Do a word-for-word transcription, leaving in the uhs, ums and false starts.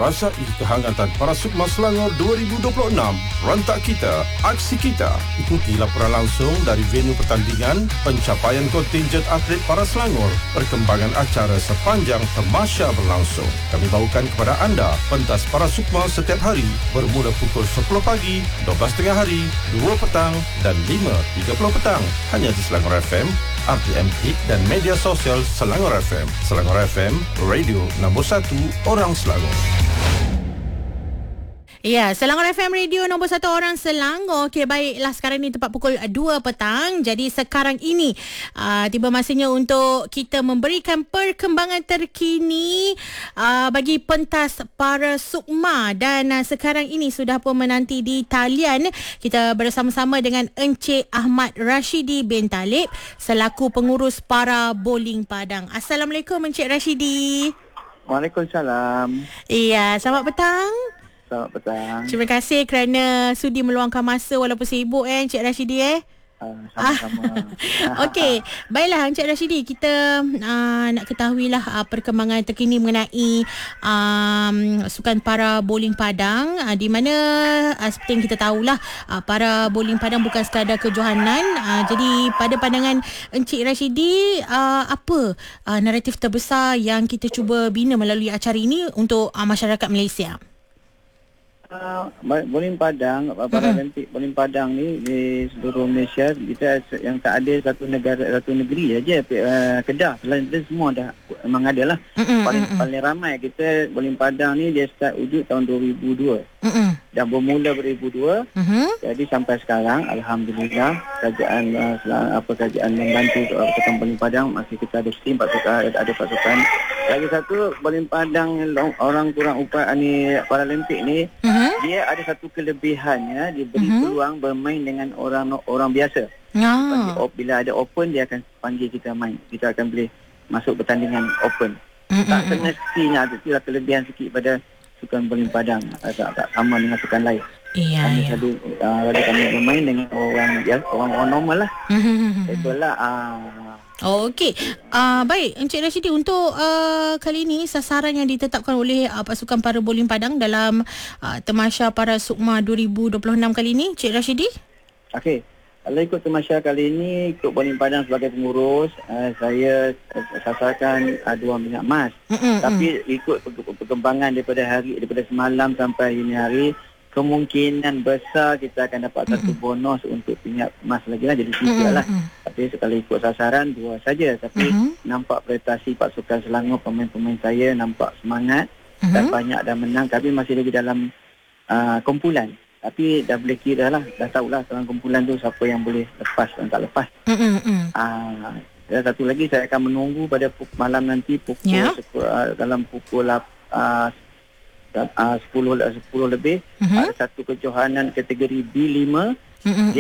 Rasai kehangatan para Sukma Selangor dua ribu dua puluh enam. Rentak kita, aksi kita. Ikuti laporan langsung dari venue pertandingan, pencapaian kontinjen atlet para Selangor, perkembangan acara sepanjang tamasya berlangsung. Kami bawakan kepada anda pentas para Sukma setiap hari bermula pukul sepuluh pagi, dua belas tengah hari, dua petang dan lima tiga puluh petang. Hanya di Selangor F M, R T M Hit dan media sosial Selangor F M. Selangor F M, radio nombor satu orang Selangor. Ya, Selangor F M Radio nombor satu orang Selangor. Okey, baiklah, sekarang ni tepat pukul dua petang. Jadi sekarang ini uh, tiba masanya untuk kita memberikan perkembangan terkini uh, bagi pentas para Sukma. Dan uh, sekarang ini sudah pun menanti di talian kita bersama-sama dengan Encik Ahmad Rashidi bin Talib selaku pengurus para bowling Padang. Assalamualaikum Encik Rashidi. Waalaikumsalam. Iya, selamat petang. Selamat petang. Terima kasih kerana sudi meluangkan masa walaupun sibuk eh Encik Rashidi eh. Uh, sama-sama. Okey, baiklah Encik Rashidi, kita uh, nak ketahuilah uh, perkembangan terkini mengenai um, sukan para bowling Padang, uh, di mana uh, seperti yang kita tahulah uh, para bowling Padang bukan sekadar kejohanan. Uh, jadi pada pandangan Encik Rashidi, uh, apa uh, naratif terbesar yang kita cuba bina melalui acara ini untuk uh, masyarakat Malaysia? Uh, bowling Padang, Paralimpik mm-hmm. bowling Padang ni di seluruh Malaysia, kita yang tak ada satu negara, satu negeri aja uh, Kedah. Selain itu semua dah memang ada lah. Mm-hmm. Paling, paling ramai kita bowling Padang ni dia start wujud tahun dua ribu dua. Mm-hmm. Dan bermula dua ribu dua. Mm-hmm. Jadi sampai sekarang alhamdulillah kerajaan uh, selang, apa kerajaan membantu uh, pasukan bowling Padang, masih kita ada tim pasukan, ada pasukan. Lagi satu bowling Padang orang kurang upaya ni Paralimpik ni, mm-hmm. dia ada satu kelebihannya, diberi uh-huh. peluang bermain dengan orang orang biasa. Oh. Bila ada open, dia akan panggil kita main. Kita akan boleh masuk pertandingan open. Uh-huh. Tak semestinya, itulah kelebihan sikit pada sukan bowling Padang. Tak, tak sama dengan sukan lain. Iya, kami iya. selalu uh, kami bermain dengan orang biasa, orang-orang normal lah. Uh-huh. Itulah uh, Oh, okey. Uh, baik, Encik Rashidi, untuk uh, kali ini sasaran yang ditetapkan oleh uh, pasukan para bowling Padang dalam uh, tamasya para Sukma dua ribu dua puluh enam kali ini, Encik Rashidi? Okey. Kalau ikut tamasya kali ini, ikut bowling Padang sebagai pengurus, uh, saya uh, sasarkan uh, dua minyak emas. Mm-mm, Tapi mm. ikut perkembangan daripada hari daripada semalam sampai ini hari, kemungkinan besar kita akan dapat mm-hmm. satu bonus untuk pingat emas lagi lah, jadi tiga mm-hmm. lah. Tapi sekali ikut sasaran dua saja. Tapi mm-hmm. nampak prestasi pasukan Selangor, pemain-pemain saya nampak semangat mm-hmm. dan banyak dah menang. Kami masih lagi dalam uh, kumpulan. Tapi dah boleh kira lah, dah tahulah dalam kumpulan tu siapa yang boleh lepas dan tak lepas. Mm-hmm. Uh, dan satu lagi saya akan menunggu pada puk- malam nanti pukul yeah. seku- uh, dalam pukul uh, Uh, sepuluh, sepuluh lebih mm-hmm. ada satu kejohanan kategori B lima. Mm-hmm.